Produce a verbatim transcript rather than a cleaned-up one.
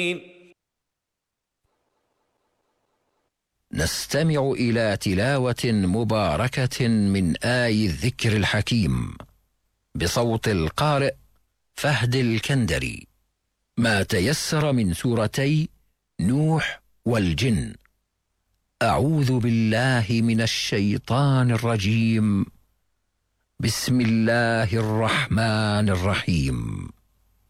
نستمع إلى تلاوة مباركة من آي الذكر الحكيم بصوت القارئ فهد الكندري، ما تيسر من سورتي نوح والجن. أعوذ بالله من الشيطان الرجيم. بسم الله الرحمن الرحيم.